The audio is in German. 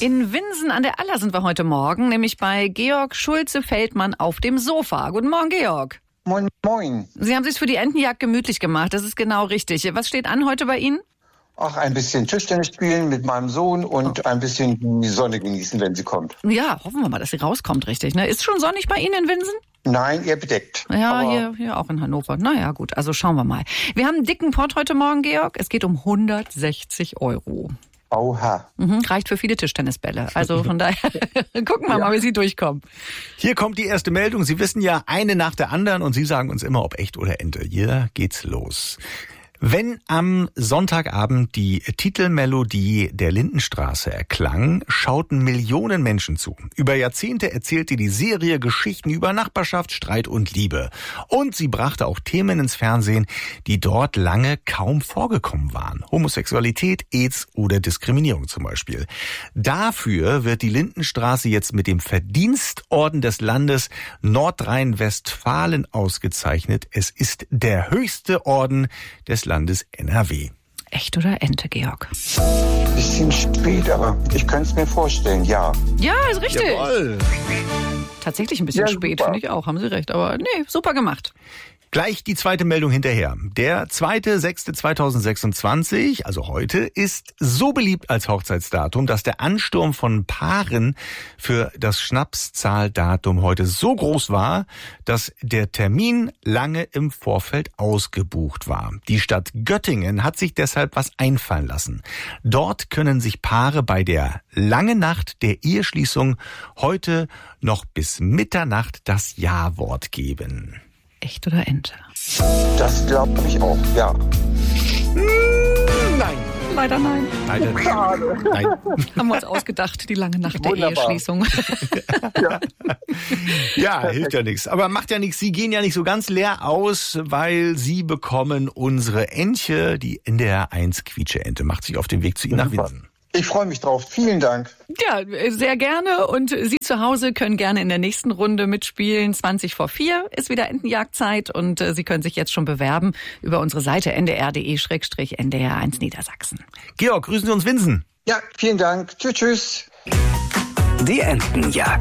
In Winsen an der Aller sind wir heute Morgen, nämlich bei Georg Schulze-Feldmann auf dem Sofa. Guten Morgen, Georg. Moin, moin. Sie haben es sich für die Entenjagd gemütlich gemacht, das ist genau richtig. Was steht an heute bei Ihnen? Ach, ein bisschen Tischtennis spielen mit meinem Sohn und ein bisschen die Sonne genießen, wenn sie kommt. Ja, hoffen wir mal, dass sie rauskommt, richtig. Ne? Ist schon sonnig bei Ihnen in Winsen? Nein, eher bedeckt. Ja, hier auch in Hannover. Naja, gut, also schauen wir mal. Wir haben einen dicken Pott heute Morgen, Georg. Es geht um 160 €. Oha. Reicht für viele Tischtennisbälle. Also von daher gucken wir mal, wie Sie durchkommen. Hier kommt die erste Meldung. Sie wissen ja eine nach der anderen und Sie sagen uns immer, ob echt oder Ente. Hier geht's los. Wenn am Sonntagabend die Titelmelodie der Lindenstraße erklang, schauten Millionen Menschen zu. Über Jahrzehnte erzählte die Serie Geschichten über Nachbarschaft, Streit und Liebe. Und sie brachte auch Themen ins Fernsehen, die dort lange kaum vorgekommen waren. Homosexualität, AIDS oder Diskriminierung zum Beispiel. Dafür wird die Lindenstraße jetzt mit dem Verdienstorden des Landes Nordrhein-Westfalen ausgezeichnet. Es ist der höchste Orden des Landes NRW. Echt oder Ente, Georg? Bisschen spät, aber ich könnte es mir vorstellen, ja. Ja, ist richtig. Jawohl. Tatsächlich ein bisschen Ja, spät, super. finde ich auch. Haben Sie recht. Aber nee, super gemacht. Gleich die zweite Meldung hinterher. Der 2.6.2026, also heute, ist so beliebt als Hochzeitsdatum, dass der Ansturm von Paaren für das Schnapszahldatum heute so groß war, dass der Termin lange im Vorfeld ausgebucht war. Die Stadt Göttingen hat sich deshalb was einfallen lassen. Dort können sich Paare bei der langen Nacht der Eheschließung heute noch bis Mitternacht das Ja-Wort geben. Echt oder Ente? Das glaube ich auch, ja. Nein. Leider nein. Nein. Haben wir uns ausgedacht, die lange Nacht der Wunderbar. Eheschließung. Ja, hilft ja nichts. Aber macht ja nichts. Sie gehen ja nicht so ganz leer aus, weil Sie bekommen unsere Entche, die NDR 1 Quietsche-Ente, macht sich auf den Weg zu Ihnen nach Winsen. Ich freue mich drauf. Vielen Dank. Ja, sehr gerne. Und Sie zu Hause können gerne in der nächsten Runde mitspielen. 4:20 ist wieder Entenjagdzeit und Sie können sich jetzt schon bewerben über unsere Seite ndr.de/ndr1 Niedersachsen. Georg, grüßen Sie uns Winsen. Ja, vielen Dank. Tschüss, tschüss. Die Entenjagd.